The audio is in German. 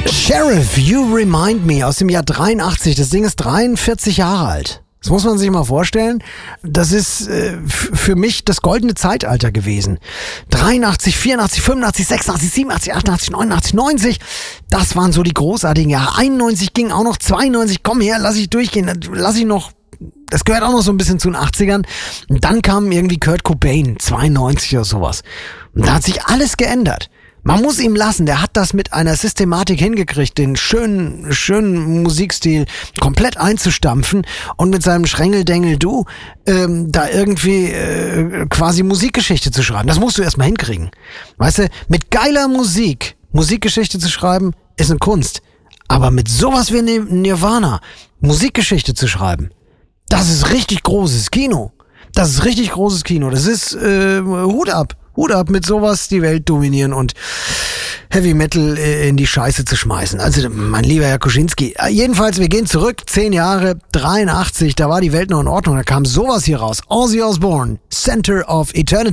Sheriff, You Remind Me aus dem Jahr 83. Das Ding ist 43 Jahre alt. Das muss man sich mal vorstellen. Das ist für mich das goldene Zeitalter gewesen. 83, 84, 85, 86, 87, 88, 89, 90. Das waren so die großartigen Jahre. 91 ging auch noch, 92. Komm her, lass ich durchgehen. Lass ich noch... Das gehört auch noch so ein bisschen zu den 80ern. Und dann kam irgendwie Kurt Cobain, 92 oder sowas. Und da hat sich alles geändert. Man muss ihm lassen, der hat das mit einer Systematik hingekriegt, den schönen Musikstil komplett einzustampfen und mit seinem Schrängeldengel-Du da irgendwie quasi Musikgeschichte zu schreiben. Das musst du erstmal hinkriegen. Weißt du, mit geiler Musik Musikgeschichte zu schreiben, ist eine Kunst. Aber mit sowas wie Nirvana Musikgeschichte zu schreiben, das ist richtig großes Kino. Das ist richtig großes Kino. Das ist Hut ab. Hut ab, mit sowas die Welt dominieren und Heavy Metal in die Scheiße zu schmeißen. Also, mein lieber Herr Kuschinski. Jedenfalls, wir gehen zurück, 10 Jahre, 83, da war die Welt noch in Ordnung. Da kam sowas hier raus. Ozzy Osbourne, Center of Eternity.